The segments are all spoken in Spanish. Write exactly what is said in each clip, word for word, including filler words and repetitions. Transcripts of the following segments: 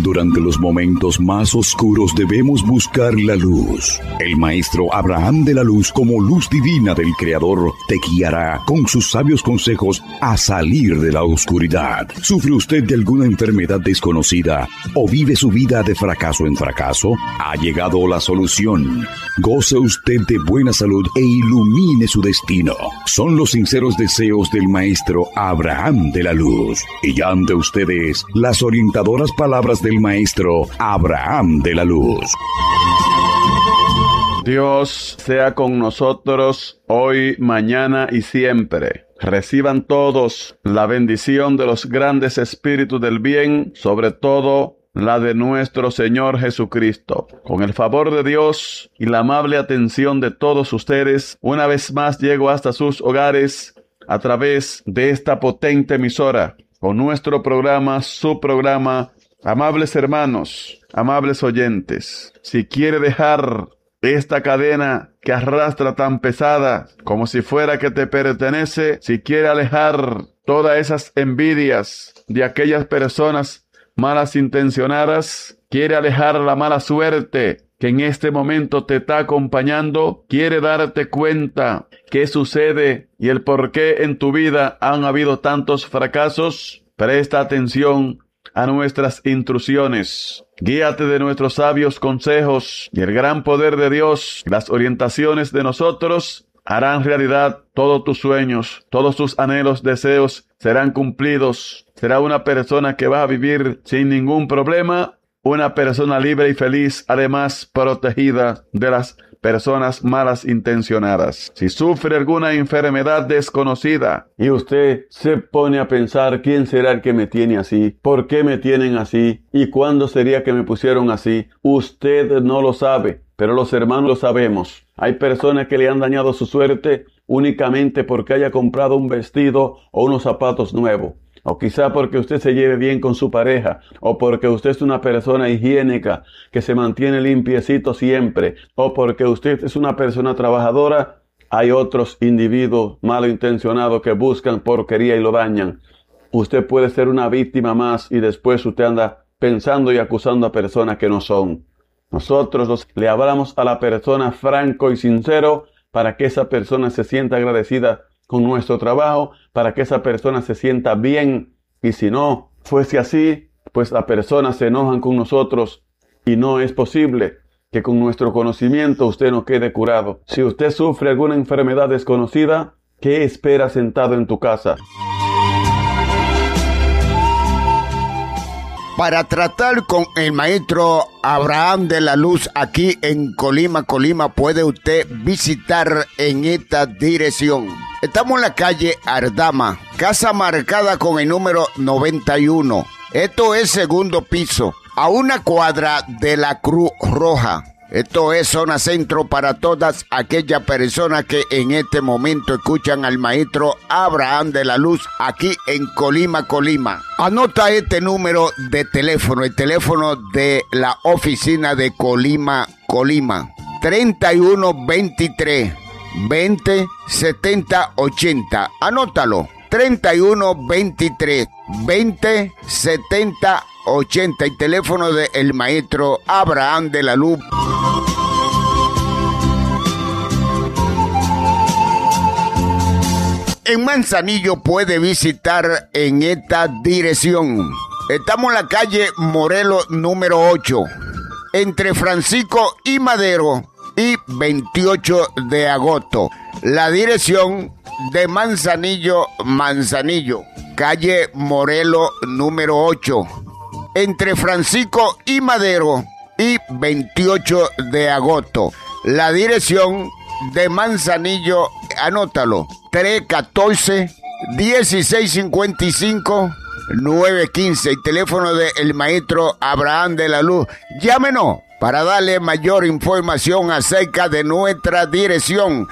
Durante los momentos más oscuros debemos buscar la luz. El maestro Abraham de la Luz, como luz divina del Creador, te guiará con sus sabios consejos a salir de la oscuridad. ¿Sufre usted de alguna enfermedad desconocida o vive su vida de fracaso en fracaso? Ha llegado la solución. Goce usted de buena salud e ilumine su destino. Son los sinceros deseos del maestro Abraham de la Luz. Y ya ante ustedes las orientadoras palabras del maestro Abraham de la Luz. Dios sea con nosotros hoy, mañana y siempre. Reciban todos la bendición de los grandes espíritus del bien, sobre todo la de nuestro Señor Jesucristo. Con el favor de Dios y la amable atención de todos ustedes, una vez más llego hasta sus hogares a través de esta potente emisora, con nuestro programa, su programa. Amables hermanos, amables oyentes, si quiere dejar esta cadena que arrastra tan pesada como si fuera que te pertenece, si quiere alejar todas esas envidias de aquellas personas malas intencionadas, quiere alejar la mala suerte que en este momento te está acompañando, quiere darte cuenta qué sucede y el por qué en tu vida han habido tantos fracasos, presta atención a nuestras instrucciones. Guíate de nuestros sabios consejos y el gran poder de Dios. Las orientaciones de nosotros harán realidad todos tus sueños, todos tus anhelos, deseos serán cumplidos. Será una persona que va a vivir sin ningún problema, una persona libre y feliz, además protegida de las personas malas intencionadas. Si sufre alguna enfermedad desconocida y usted se pone a pensar, ¿quién será el que me tiene así? ¿Por qué me tienen así? ¿Y cuándo sería que me pusieron así? Usted no lo sabe, pero los hermanos lo sabemos. Hay personas que le han dañado su suerte únicamente porque haya comprado un vestido o unos zapatos nuevos. O quizá porque usted se lleve bien con su pareja, o porque usted es una persona higiénica que se mantiene limpiecito siempre, o porque usted es una persona trabajadora. Hay otros individuos malintencionados que buscan porquería y lo dañan. Usted puede ser una víctima más y después usted anda pensando y acusando a personas que no son. Nosotros los, le hablamos a la persona franco y sincero para que esa persona se sienta agradecida con nuestro trabajo, para que esa persona se sienta bien. Y si no fuese así, pues las personas se enojan con nosotros y no es posible que con nuestro conocimiento usted no quede curado. Si usted sufre alguna enfermedad desconocida, ¿qué espera sentado en tu casa? Para tratar con el maestro Abraham de la Luz aquí en Colima, Colima, puede usted visitar en esta dirección. Estamos en la calle Ardama, casa marcada con el número noventa y uno. Esto es segundo piso, a una cuadra de la Cruz Roja. Esto es zona centro para todas aquellas personas que en este momento escuchan al maestro Abraham de la Luz aquí en Colima, Colima. Anota este número de teléfono, el teléfono de la oficina de Colima, Colima. treinta y uno veintitrés veinte setenta ochenta. Anótalo. treinta y uno veintitrés veinte setenta ochenta. El teléfono del maestro Abraham de la Luz. En Manzanillo puede visitar en esta dirección. Estamos en la calle Morelos número ocho, entre Francisco y Madero y veintiocho de agosto. La dirección de Manzanillo, Manzanillo, calle Morelos número ocho, entre Francisco y Madero y veintiocho de agosto. La dirección de Manzanillo, anótalo, tres uno cuatro, dieciséis cincuenta y cinco, nueve quince. El teléfono del maestro Abraham de la Luz. Llámenos para darle mayor información acerca de nuestra dirección.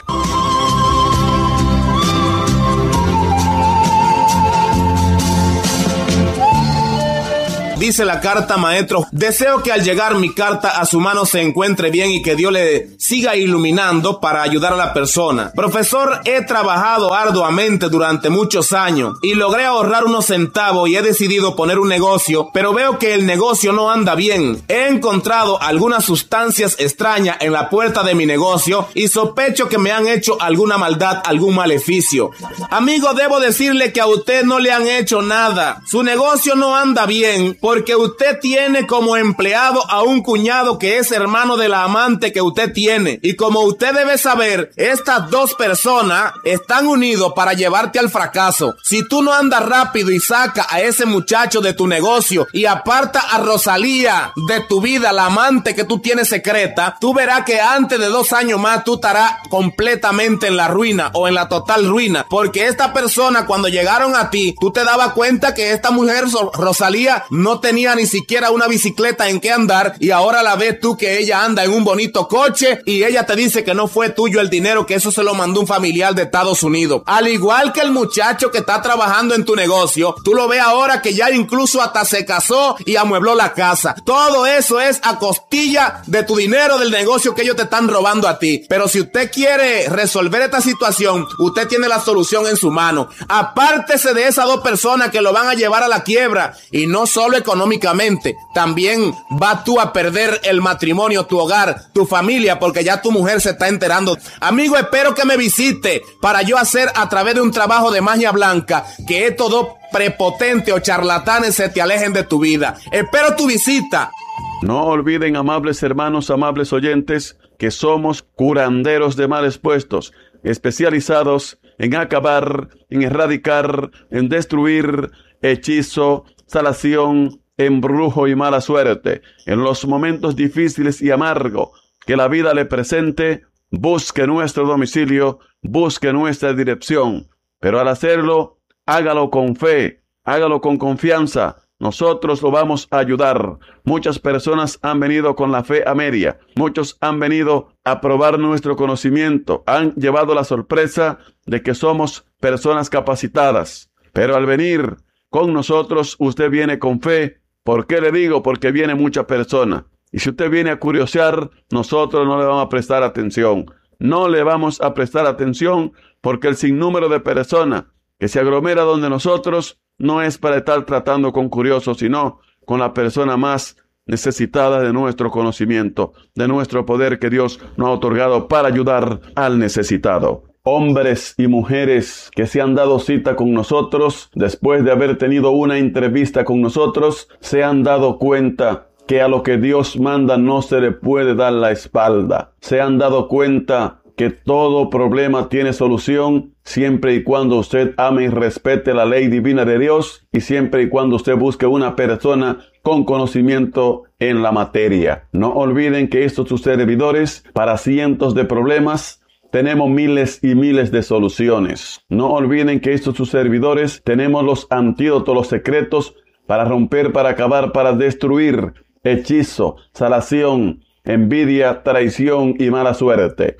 Dice la carta, maestro: deseo que al llegar mi carta a su mano se encuentre bien y que Dios le siga iluminando para ayudar a la persona. Profesor, he trabajado arduamente durante muchos años y logré ahorrar unos centavos y he decidido poner un negocio, pero veo que el negocio no anda bien. He encontrado algunas sustancias extrañas en la puerta de mi negocio y sospecho que me han hecho alguna maldad, algún maleficio. Amigo, debo decirle que a usted no le han hecho nada. Su negocio no anda bien porque usted tiene como empleado a un cuñado que es hermano de la amante que usted tiene. Y como usted debe saber, estas dos personas están unidos para llevarte al fracaso. Si tú no andas rápido y saca a ese muchacho de tu negocio y aparta a Rosalía de tu vida, la amante que tú tienes secreta, tú verás que antes de dos años más tú estarás completamente en la ruina o en la total ruina, porque esta persona, cuando llegaron a ti, tú te dabas cuenta que esta mujer Rosalía no tenía ni siquiera una bicicleta en que andar, y ahora la ves tú que ella anda en un bonito coche y ella te dice que no fue tuyo el dinero, que eso se lo mandó un familiar de Estados Unidos. Al igual que el muchacho que está trabajando en tu negocio, tú lo ves ahora que ya incluso hasta se casó y amuebló la casa. Todo eso es a costilla de tu dinero del negocio que ellos te están robando a ti. Pero si usted quiere resolver esta situación, usted tiene la solución en su mano. Apártese de esas dos personas que lo van a llevar a la quiebra, y no solo económicamente, también vas tú a perder el matrimonio, tu hogar, tu familia, porque ya tu mujer se está enterando. Amigo, espero que me visite para yo hacer a través de un trabajo de magia blanca que estos dos prepotentes o charlatanes se te alejen de tu vida. Espero tu visita. No olviden, amables hermanos, amables oyentes, que somos curanderos de males puestos, especializados en acabar, en erradicar, en destruir hechizo, salación, embrujo y mala suerte. En los momentos difíciles y amargos que la vida le presente, busque nuestro domicilio, busque nuestra dirección, pero al hacerlo, hágalo con fe, hágalo con confianza. Nosotros lo vamos a ayudar. Muchas personas han venido con la fe a media. Muchos han venido a probar nuestro conocimiento. Han llevado la sorpresa de que somos personas capacitadas. Pero al venir con nosotros, usted viene con fe. ¿Por qué le digo? Porque viene mucha persona. Y si usted viene a curiosear, nosotros no le vamos a prestar atención. No le vamos a prestar atención porque el sinnúmero de personas que se aglomera donde nosotros no es para estar tratando con curiosos, sino con la persona más necesitada de nuestro conocimiento, de nuestro poder que Dios nos ha otorgado para ayudar al necesitado. Hombres y mujeres que se han dado cita con nosotros, después de haber tenido una entrevista con nosotros, se han dado cuenta que a lo que Dios manda no se le puede dar la espalda. Se han dado cuenta que todo problema tiene solución siempre y cuando usted ame y respete la ley divina de Dios, y siempre y cuando usted busque una persona con conocimiento en la materia. No olviden que estos sus servidores, para cientos de problemas, tenemos miles y miles de soluciones. No olviden que estos sus servidores tenemos los antídotos, los secretos para romper, para acabar, para destruir hechizo, salación, envidia, traición y mala suerte.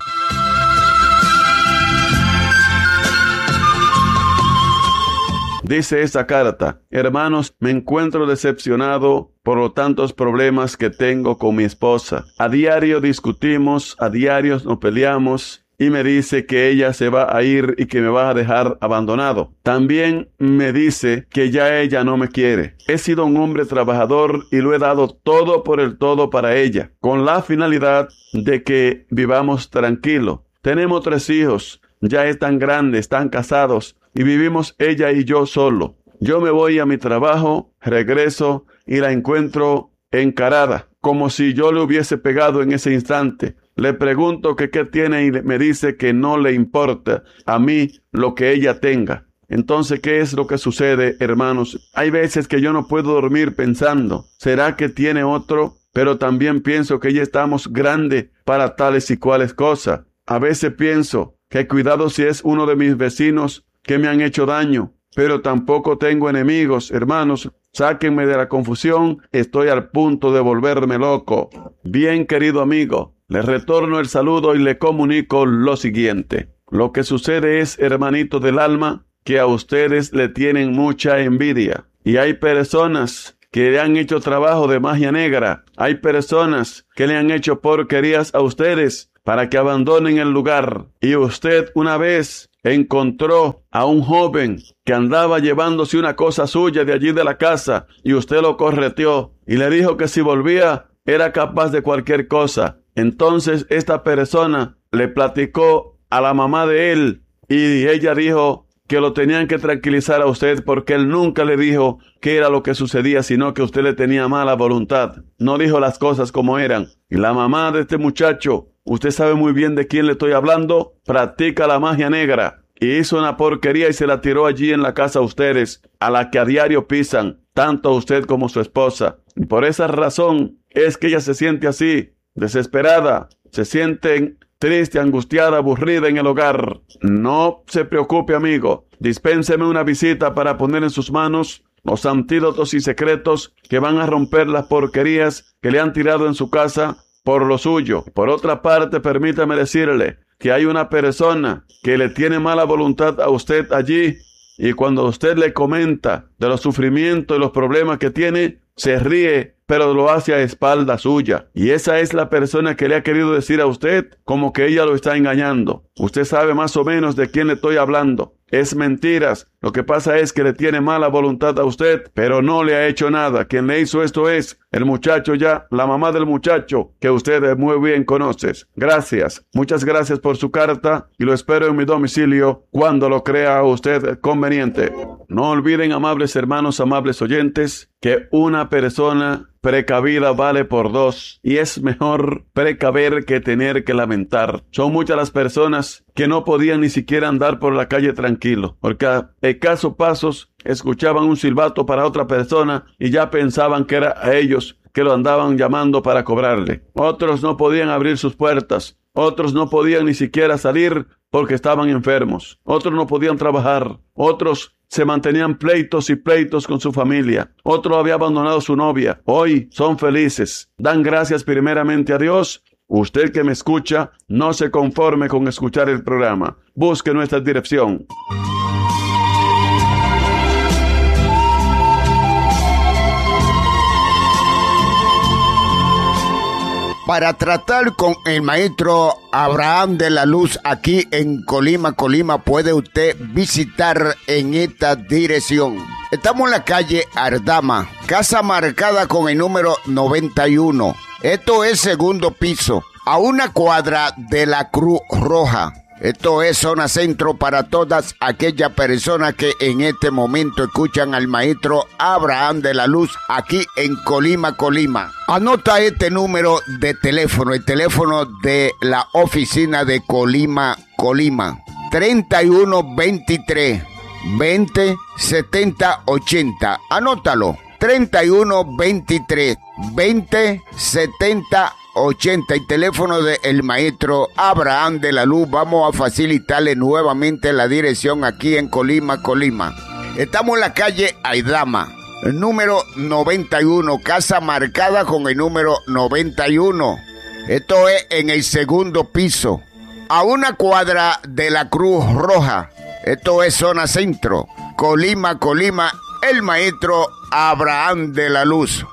Dice esta carta: hermanos, me encuentro decepcionado por los tantos problemas que tengo con mi esposa. A diario discutimos, a diario nos peleamos, y me dice que ella se va a ir y que me va a dejar abandonado. También me dice que ya ella no me quiere. He sido un hombre trabajador y lo he dado todo por el todo para ella, con la finalidad de que vivamos tranquilo. Tenemos tres hijos, ya están grandes, están casados, y vivimos ella y yo solo. Yo me voy a mi trabajo, regreso y la encuentro encarada, como si yo le hubiese pegado en ese instante. Le pregunto que qué tiene y me dice que no le importa a mí lo que ella tenga. Entonces, ¿qué es lo que sucede, hermanos? Hay veces que yo no puedo dormir pensando, ¿será que tiene otro? Pero también pienso que ya estamos grandes para tales y cuales cosas. A veces pienso que cuidado si es uno de mis vecinos que me han hecho daño, pero tampoco tengo enemigos. Hermanos, sáquenme de la confusión, estoy al punto de volverme loco. Bien, querido amigo, le retorno el saludo y le comunico lo siguiente. Lo que sucede es, hermanito del alma, que a ustedes le tienen mucha envidia. Y hay personas que le han hecho trabajo de magia negra. Hay personas que le han hecho porquerías a ustedes para que abandonen el lugar. Y usted una vez encontró a un joven que andaba llevándose una cosa suya de allí de la casa y usted lo correteó y le dijo que si volvía era capaz de cualquier cosa. Entonces esta persona le platicó a la mamá de él y ella dijo que lo tenían que tranquilizar a usted porque él nunca le dijo qué era lo que sucedía, sino que usted le tenía mala voluntad. No dijo las cosas como eran. Y la mamá de este muchacho, usted sabe muy bien de quién le estoy hablando, practica la magia negra y hizo una porquería y se la tiró allí en la casa a ustedes, a la que a diario pisan, tanto usted como su esposa. Y por esa razón es que ella se siente así, desesperada, se siente triste, angustiada, aburrida en el hogar. No se preocupe, amigo. Dispénseme una visita para poner en sus manos los antídotos y secretos que van a romper las porquerías que le han tirado en su casa por lo suyo. Por otra parte, permítame decirle que hay una persona que le tiene mala voluntad a usted allí, y cuando usted le comenta de los sufrimientos y los problemas que tiene, se ríe, pero lo hace a espalda suya. Y esa es la persona que le ha querido decir a usted como que ella lo está engañando. Usted sabe más o menos de quién le estoy hablando. Es mentiras. Lo que pasa es que le tiene mala voluntad a usted, pero no le ha hecho nada. Quien le hizo esto es el muchacho ya, la mamá del muchacho, que usted muy bien conoce. Gracias. Muchas gracias por su carta y lo espero en mi domicilio cuando lo crea usted conveniente. No olviden, amables hermanos, amables oyentes, que una persona precavida vale por dos, y es mejor precaver que tener que lamentar. Son muchas las personas que no podían ni siquiera andar por la calle tranquilo, porque a escasos pasos escuchaban un silbato para otra persona y ya pensaban que era a ellos que lo andaban llamando para cobrarle. Otros no podían abrir sus puertas, otros no podían ni siquiera salir porque estaban enfermos, otros no podían trabajar, otros se mantenían pleitos y pleitos con su familia. Otro había abandonado a su novia. Hoy son felices. Dan gracias primeramente a Dios. Usted que me escucha, no se conforme con escuchar el programa. Busque nuestra dirección. Para tratar con el maestro Abraham de la Luz aquí en Colima, Colima, puede usted visitar en esta dirección. Estamos en la calle Ardama, casa marcada con el número noventa y uno. Esto es segundo piso, a una cuadra de la Cruz Roja. Esto es zona centro para todas aquellas personas que en este momento escuchan al maestro Abraham de la Luz aquí en Colima, Colima. Anota este número de teléfono, el teléfono de la oficina de Colima, Colima. treinta y uno veintitrés veinte setenta ochenta. Anótalo. treinta y uno veintitrés veinte setenta ochenta, y teléfono del maestro Abraham de la Luz. Vamos a facilitarle nuevamente la dirección aquí en Colima, Colima. Estamos en la calle Aidama, número noventa y uno, casa marcada con el número noventa y uno. Esto es en el segundo piso, a una cuadra de la Cruz Roja. Esto es zona centro, Colima, Colima, el maestro Abraham de la Luz.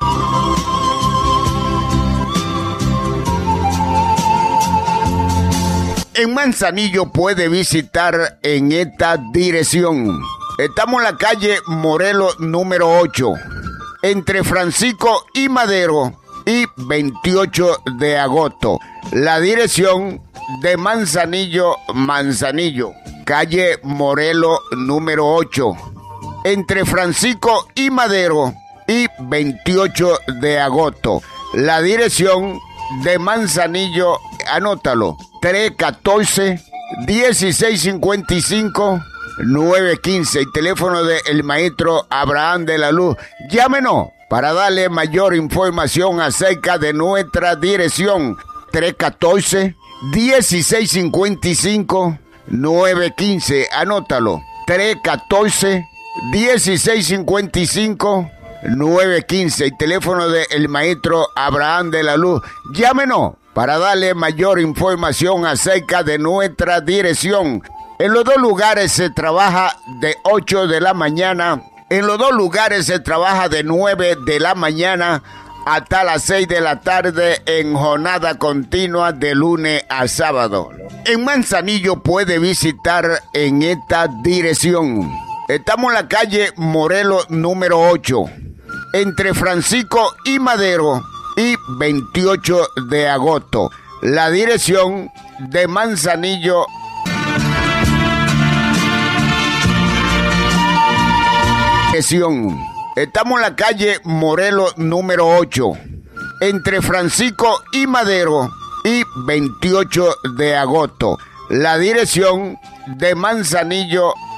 En Manzanillo puede visitar en esta dirección. Estamos en la calle Morelos número ocho, entre Francisco y Madero y veintiocho de agosto. La dirección de Manzanillo, Manzanillo, calle Morelos número ocho, entre Francisco y Madero y veintiocho de agosto. La dirección de Manzanillo, anótalo, tres uno cuatro, dieciséis cincuenta y cinco, nueve quince, el teléfono del maestro Abraham de la Luz. Llámenos para darle mayor información acerca de nuestra dirección. Tres uno cuatro, dieciséis cincuenta y cinco, nueve quince, anótalo, tres uno cuatro, dieciséis cincuenta y cinco, nueve quince, el teléfono del maestro Abraham de la Luz. Llámenos para darle mayor información acerca de nuestra dirección. En los dos lugares se trabaja de ocho de la mañana En los dos lugares se trabaja de nueve de la mañana hasta las seis de la tarde en jornada continua de lunes a sábado. En Manzanillo puede visitar en esta dirección. Estamos en la calle Morelos número ocho, entre Francisco y Madero y veintiocho de agosto. La dirección de Manzanillo. Estamos en la calle Morelos número ocho, entre Francisco y Madero y veintiocho de agosto. La dirección de Manzanillo.